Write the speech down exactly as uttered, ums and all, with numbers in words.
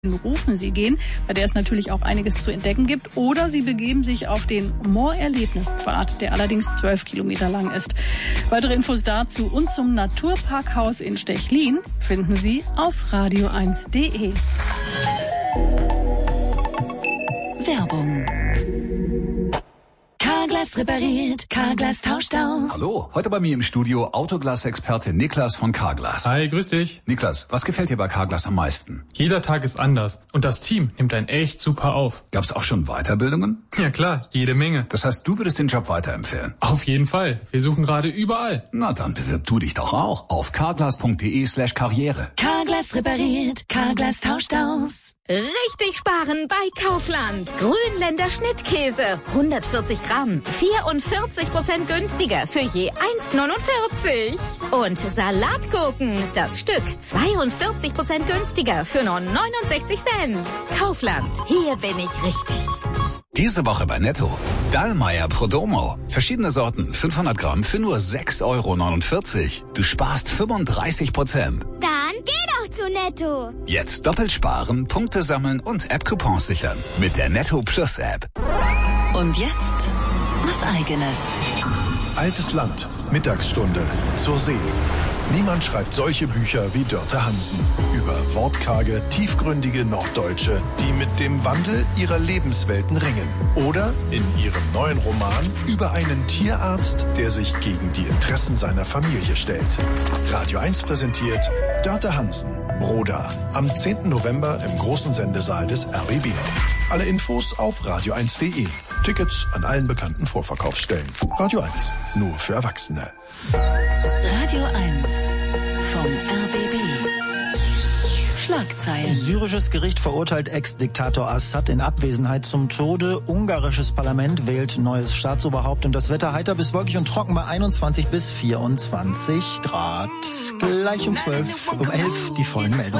Rufen Sie gehen, bei der es natürlich auch einiges zu entdecken gibt, oder Sie begeben sich auf den Moor-Erlebnispfad, der allerdings zwölf Kilometer lang ist. Weitere Infos dazu und zum Naturparkhaus in Stechlin finden Sie auf radio eins punkt de. Werbung. Carglass repariert, Carglass tauscht aus. Hallo, heute bei mir im Studio Autoglas-Experte Niklas von Carglass. Hi, grüß dich. Niklas, was gefällt dir bei Carglass am meisten? Jeder Tag ist anders und das Team nimmt einen echt super auf. Gab's auch schon Weiterbildungen? Ja klar, jede Menge. Das heißt, du würdest den Job weiterempfehlen? Auf jeden Fall. Wir suchen gerade überall. Na, dann bewirb du dich doch auch auf carglass.de slash karriere. Carglass repariert, Carglass tauscht aus. Richtig sparen bei Kaufland. Grünländer Schnittkäse. hundertvierzig Gramm. vierundvierzig Prozent günstiger für je eins neunundvierzig. Und Salatgurken. Das Stück zweiundvierzig Prozent günstiger für nur neunundsechzig Cent. Kaufland. Hier bin ich richtig. Diese Woche bei Netto. Dallmayr Prodomo. Verschiedene Sorten. fünfhundert Gramm für nur sechs Euro neunundvierzig. Du sparst fünfunddreißig Prozent. Dann geh doch zu Netto. Jetzt doppelt sparen, Punkte sammeln und App-Coupons sichern. Mit der Netto Plus App. Und jetzt was Eigenes. Altes Land. Mittagsstunde. Zur See. Niemand schreibt solche Bücher wie Dörte Hansen. Über wortkarge, tiefgründige Norddeutsche, die mit dem Wandel ihrer Lebenswelten ringen. Oder in ihrem neuen Roman über einen Tierarzt, der sich gegen die Interessen seiner Familie stellt. Radio eins präsentiert Dörte Hansen, Broda. Am zehnten November im großen Sendesaal des R B B. Alle Infos auf radio eins punkt de. Tickets an allen bekannten Vorverkaufsstellen. Radio eins, nur für Erwachsene. Radio eins vom R B B. Schlagzeilen. Syrisches Gericht verurteilt Ex-Diktator Assad in Abwesenheit zum Tode. Ungarisches Parlament wählt neues Staatsoberhaupt und das Wetter heiter bis wolkig und trocken bei einundzwanzig bis vierundzwanzig Grad. Gleich um zwölf, um elf die vollen Meldungen.